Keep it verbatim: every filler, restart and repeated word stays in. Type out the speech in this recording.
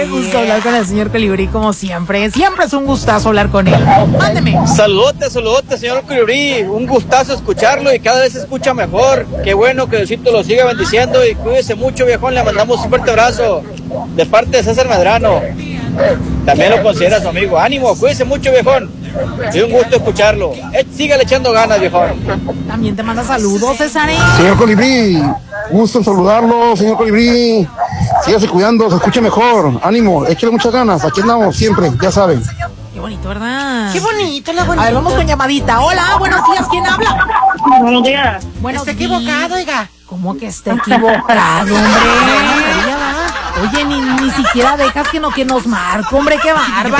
Qué gusto hablar con el señor Colibrí, como siempre. Siempre es un gustazo hablar con él. Mándeme. Saludotes, saludotes, señor Colibrí. Un gustazo escucharlo y cada vez se escucha mejor. Qué bueno que Diosito lo siga bendiciendo y cuídese mucho, viejón. Le mandamos un fuerte abrazo de parte de César Medrano. También lo considera su amigo. Ánimo, cuídese mucho, viejón. Y un gusto escucharlo. Eh, sígale echando ganas, viejón. También te manda saludos, César. Señor Colibrí, gusto en saludarlo, señor Colibrí. Sígase cuidando, se escuche mejor. Ánimo, échale muchas ganas. Aquí andamos siempre, ya saben. Qué bonito, ¿verdad? Qué bonito, la bonita. A ver, vamos con llamadita. Hola, buenos días, ¿quién habla? Buenos días. Buenos Está días. equivocado, oiga. ¿Cómo que está equivocado, hombre? Oye, ni, ni siquiera dejas que, no, que nos marque, hombre, qué bárbaro.